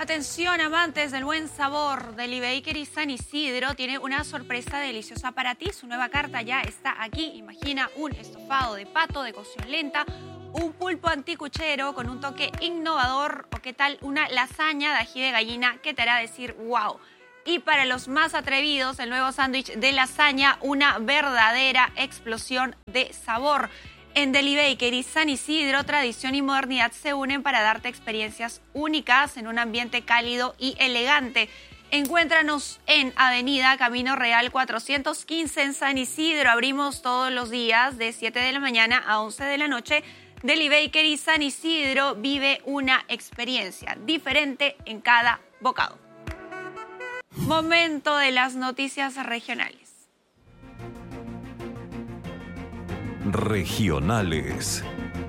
atención, amantes del buen sabor. Deli Bakery San Isidro tiene una sorpresa deliciosa para ti. Su nueva carta ya está aquí. Imagina un estofado de pato de cocción lenta, un pulpo anticuchero con un toque innovador, o qué tal una lasaña de ají de gallina que te hará decir wow. Y para los más atrevidos, el nuevo sándwich de lasaña, una verdadera explosión de sabor. En Deli Bakery San Isidro, tradición y modernidad se unen para darte experiencias únicas en un ambiente cálido y elegante. Encuéntranos en Avenida Camino Real 415 en San Isidro. Abrimos todos los días de 7 de la mañana a 11 de la noche. Deli Bakery San Isidro vive una experiencia diferente en cada bocado. Momento de las noticias regionales. Regionales.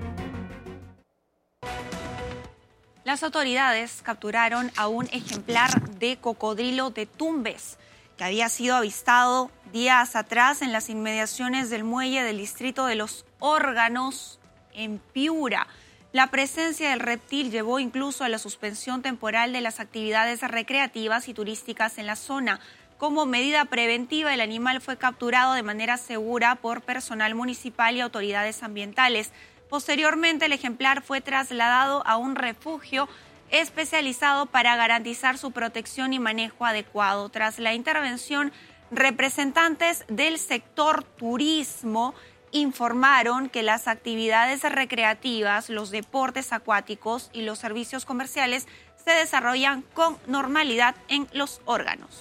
Las autoridades capturaron a un ejemplar de cocodrilo de Tumbes que había sido avistado días atrás en las inmediaciones del muelle del distrito de Los Órganos en Piura. La presencia del reptil llevó incluso a la suspensión temporal de las actividades recreativas y turísticas en la zona. Como medida preventiva, el animal fue capturado de manera segura por personal municipal y autoridades ambientales. Posteriormente, el ejemplar fue trasladado a un refugio especializado para garantizar su protección y manejo adecuado. Tras la intervención, representantes del sector turismo informaron que las actividades recreativas, los deportes acuáticos y los servicios comerciales se desarrollan con normalidad en Los Órganos.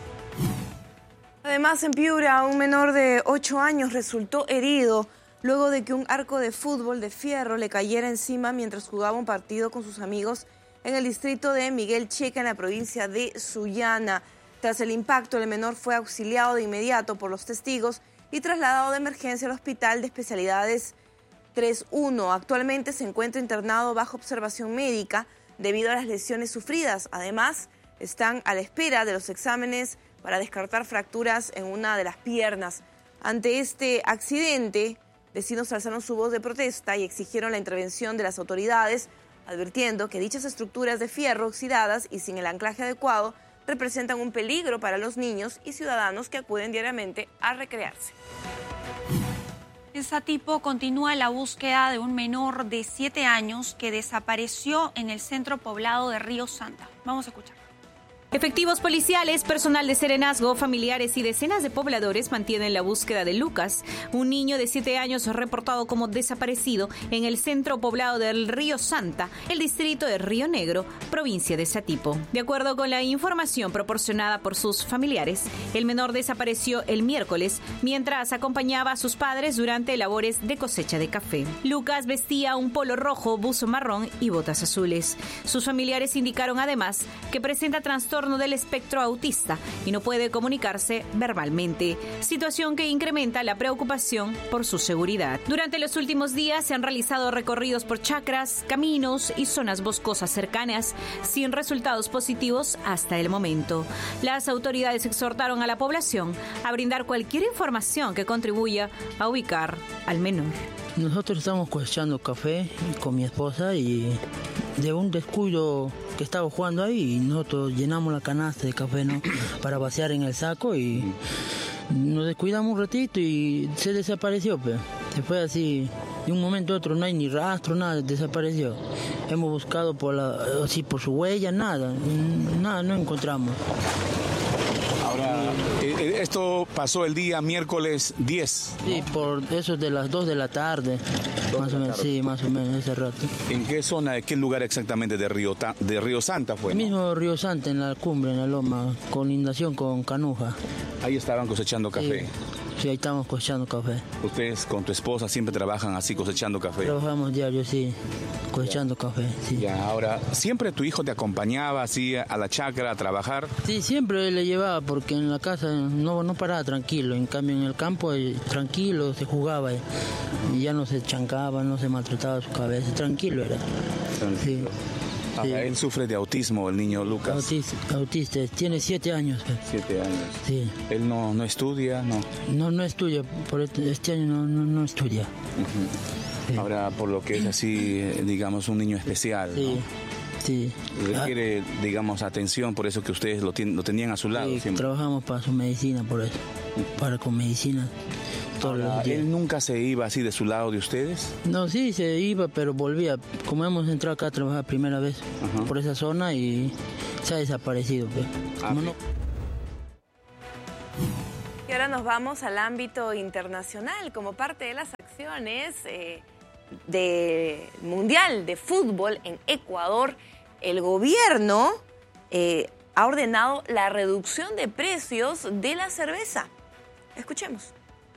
Además, en Piura, un menor de 8 años resultó herido luego de que un arco de fútbol de fierro le cayera encima mientras jugaba un partido con sus amigos en el distrito de Miguel Checa, en la provincia de Sullana. Tras el impacto, el menor fue auxiliado de inmediato por los testigos y trasladado de emergencia al Hospital de Especialidades 3-1. Actualmente se encuentra internado bajo observación médica debido a las lesiones sufridas. Además, están a la espera de los exámenes para descartar fracturas en una de las piernas. Ante este accidente, vecinos alzaron su voz de protesta y exigieron la intervención de las autoridades, advirtiendo que dichas estructuras de fierro oxidadas y sin el anclaje adecuado representan un peligro para los niños y ciudadanos que acuden diariamente a recrearse. En Satipo continúa la búsqueda de un menor de 7 años que desapareció en el centro poblado de Río Santa. Vamos a escuchar. Efectivos policiales, personal de serenazgo, familiares y decenas de pobladores mantienen la búsqueda de Lucas, un niño de 7 años reportado como desaparecido en el centro poblado del Río Santa, el distrito de Río Negro, provincia de Satipo. De acuerdo con la información proporcionada por sus familiares, el menor desapareció el miércoles mientras acompañaba a sus padres durante labores de cosecha de café. Lucas vestía un polo rojo, buzo marrón y botas azules. Sus familiares indicaron además que presenta trastorno del espectro autista y no puede comunicarse verbalmente, situación que incrementa la preocupación por su seguridad. Durante los últimos días se han realizado recorridos por chacras, caminos y zonas boscosas cercanas, sin resultados positivos hasta el momento. Las autoridades exhortaron a la población a brindar cualquier información que contribuya a ubicar al menor. Nosotros estamos cosechando café con mi esposa y de un descuido que estaba jugando ahí, nosotros llenamos la canasta de café, ¿no?, para vaciar en el saco y nos descuidamos un ratito y se desapareció, pues. Se fue así, de un momento a otro, no hay ni rastro, nada, desapareció. Hemos buscado por su huella, nada, no encontramos. Ahora, esto pasó el día miércoles 10. Sí, por eso de las 2 de la tarde, más o menos, sí, más o menos ese rato. ¿En qué zona, de qué lugar exactamente de Río Santa fue? El mismo Río Santa, en la cumbre, en la loma, colindación con Canuja. Ahí estaban cosechando café. Sí, ahí estamos cosechando café. ¿Ustedes con tu esposa siempre trabajan así cosechando café? Trabajamos diario, sí, cosechando café, sí. Ya, ahora, ¿siempre tu hijo te acompañaba así a la chacra a trabajar? Sí, siempre le llevaba porque en la casa no paraba tranquilo. En cambio en el campo tranquilo se jugaba y ya no se chancaba, no se maltrataba su cabeza, tranquilo era. Tranquilo. Sí. Ahora, él sufre de autismo, el niño Lucas. Autista, tiene 7 años. 7 años. Sí. ¿Él no estudia? No estudia, por este año no estudia. Uh-huh. Sí. Ahora, por lo que es así, digamos, un niño especial, sí. ¿no? Sí. Requiere, digamos, atención, por eso que ustedes lo tenían a su lado. Sí, trabajamos para su medicina, por eso. Para con medicina. ¿Él nunca se iba así de su lado de ustedes? No, sí, se iba, pero volvía. Como hemos entrado acá a trabajar primera vez por esa zona y se ha desaparecido. No. Y ahora nos vamos al ámbito internacional. Como parte de las acciones del Mundial de Fútbol en Ecuador, el gobierno ha ordenado la reducción de precios de la cerveza. Escuchemos.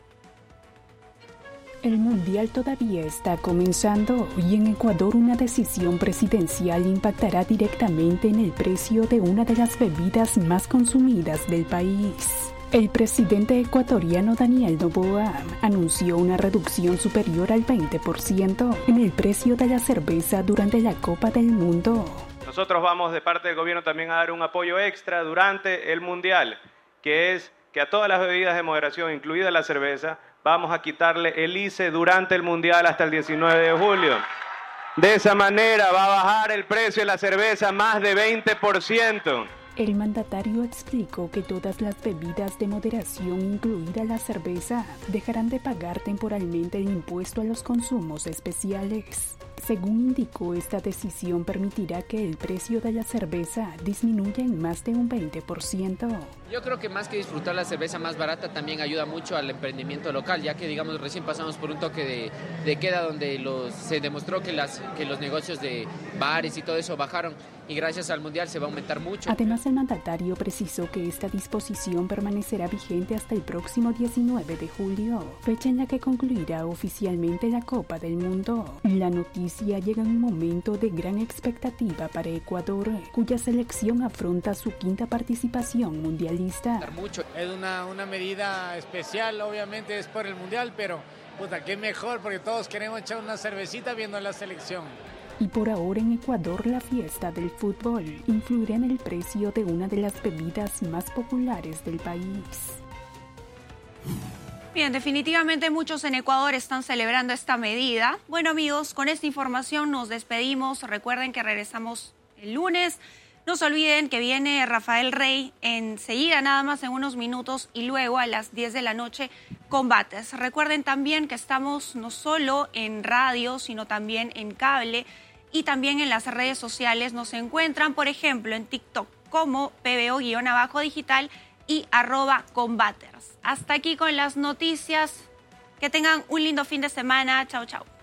El Mundial todavía está comenzando y en Ecuador una decisión presidencial impactará directamente en el precio de una de las bebidas más consumidas del país. El presidente ecuatoriano Daniel Noboa anunció una reducción superior al 20% en el precio de la cerveza durante la Copa del Mundo. Nosotros vamos de parte del gobierno también a dar un apoyo extra durante el Mundial, que es que a todas las bebidas de moderación, incluida la cerveza, vamos a quitarle el ICE durante el Mundial hasta el 19 de julio. De esa manera va a bajar el precio de la cerveza más de 20%. El mandatario explicó que todas las bebidas de moderación, incluida la cerveza, dejarán de pagar temporalmente el impuesto a los consumos especiales. Según indicó, esta decisión permitirá que el precio de la cerveza disminuya en más de un 20%. Yo creo que más que disfrutar la cerveza más barata también ayuda mucho al emprendimiento local, ya que digamos recién pasamos por un toque de queda donde se demostró que los negocios de bares y todo eso bajaron y gracias al Mundial se va a aumentar mucho. Además, el mandatario precisó que esta disposición permanecerá vigente hasta el próximo 19 de julio, fecha en la que concluirá oficialmente la Copa del Mundo. La noticia llega en un momento de gran expectativa para Ecuador, cuya selección afronta su quinta participación mundialista. Es una medida especial, obviamente es por el Mundial, pero puta, qué mejor, porque todos queremos echar una cervecita viendo la selección. Y por ahora en Ecuador la fiesta del fútbol influirá en el precio de una de las bebidas más populares del país. Bien, definitivamente muchos en Ecuador están celebrando esta medida. Bueno amigos, con esta información nos despedimos. Recuerden que regresamos el lunes. No se olviden que viene Rafael Rey enseguida, nada más en unos minutos, y luego a las 10 de la noche, Combates. Recuerden también que estamos no solo en radio, sino también en cable y también en las redes sociales. Nos encuentran, por ejemplo, en TikTok como PBO_digital y @Combaters. Hasta aquí con las noticias. Que tengan un lindo fin de semana. Chao, chao.